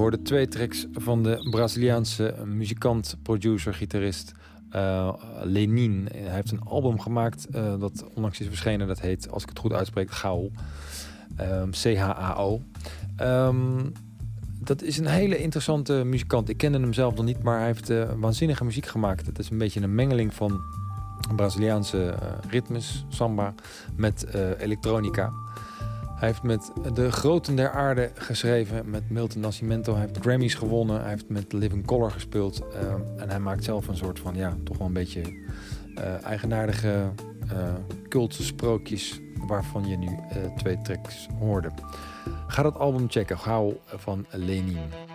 hoorde 2 tracks van de Braziliaanse muzikant, producer, gitarist Lenin. Hij heeft een album gemaakt dat onlangs is verschenen. Dat heet, als ik het goed uitspreek, Chao. C-H-A-O. Dat is een hele interessante muzikant. Ik kende hem zelf nog niet, maar hij heeft waanzinnige muziek gemaakt. Het is een beetje een mengeling van Braziliaanse ritmes, samba, met elektronica. Hij heeft met de groten der aarde geschreven, met Milton Nascimento. Hij heeft Grammys gewonnen, hij heeft met Living Colour gespeeld. En hij maakt zelf een soort van, ja, toch wel een beetje eigenaardige cultische sprookjes, waarvan je nu 2 tracks hoorde. Ga dat album checken, gauw, van Lenin.